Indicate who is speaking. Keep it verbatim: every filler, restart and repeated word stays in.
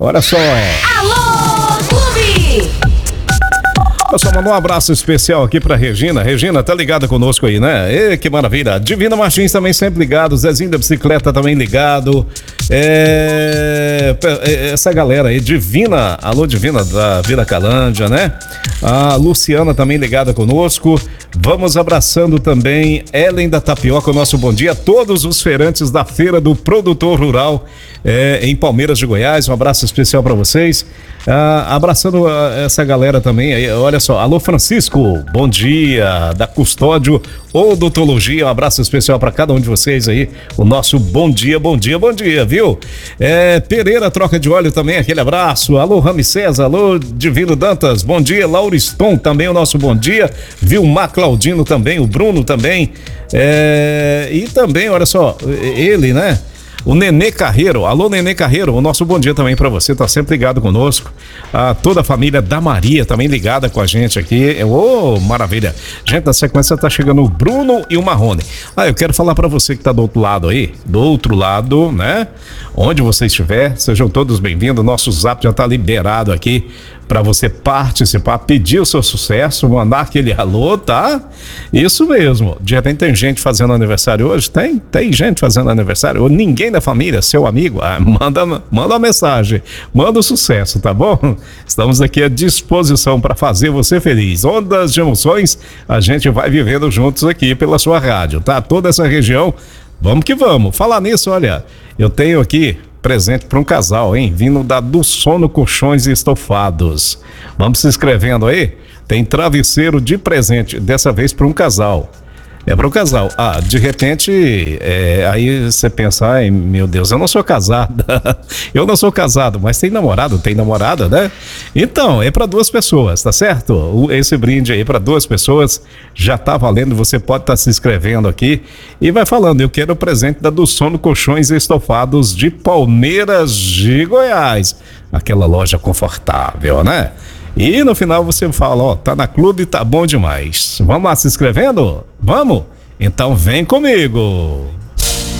Speaker 1: Olha só.
Speaker 2: Alô, Clube!
Speaker 1: Pessoal, mandar um abraço especial aqui pra Regina. Regina, tá ligada conosco aí, né? Ê, que maravilha. Divina Martins também sempre ligado. Zezinho da Bicicleta também ligado. É... Essa galera aí, Divina, alô Divina da Vila Calândia, né? A Luciana também ligada conosco. Vamos abraçando também Ellen da Tapioca, o nosso bom dia a todos os feirantes da Feira do Produtor Rural é, em Palmeiras de Goiás. Um abraço especial para vocês. Ah, abraçando ah, essa galera também aí, olha só, alô Francisco, bom dia, da Custódio Odontologia, um abraço especial para cada um de vocês aí, o nosso bom dia, bom dia, bom dia, viu? É, Pereira Troca de Óleo também, aquele abraço, alô Ramsés, alô Divino Dantas, bom dia, Lauriston também o nosso bom dia, Vilmar Claudino também, o Bruno também, é, e também, olha só, ele, né? O Nenê Carreiro, alô Nenê Carreiro, o nosso bom dia também pra você, tá sempre ligado conosco. A toda a família da Maria também ligada com a gente aqui. Ô, oh, maravilha. Gente, na sequência tá chegando o Bruno e o Marrone. Ah, eu quero falar pra você que tá do outro lado aí, do outro lado, né? Onde você estiver, sejam todos bem-vindos. Nosso zap já tá liberado aqui para você participar, pedir o seu sucesso, mandar aquele alô, tá? Isso mesmo. De repente tem gente fazendo aniversário hoje? Tem, tem gente fazendo aniversário. Ou ninguém da família, seu amigo, ah, manda, manda uma mensagem, manda o sucesso, tá bom? Estamos aqui à disposição para fazer você feliz. Ondas de emoções, a gente vai vivendo juntos aqui pela sua rádio, tá? Toda essa região, vamos que vamos. Falar nisso, olha, eu tenho aqui presente para um casal, hein? Vindo da do Sono Colchões e Estofados. Vamos se inscrevendo aí? Tem travesseiro de presente, dessa vez para um casal. É para um casal. Ah, de repente, é, aí você pensa, ai meu Deus, eu não sou casada. Eu não sou casado, mas tem namorado, tem namorada, né? Então, é para duas pessoas, tá certo? O, esse brinde aí para duas pessoas já tá valendo. Você pode estar tá se inscrevendo aqui e vai falando, eu quero o presente da do Sono Colchões e Estofados de Palmeiras de Goiás. Aquela loja confortável, né? E no final você fala, ó, tá na Clube, tá bom demais. Vamos lá se inscrevendo? Vamos? Então vem comigo!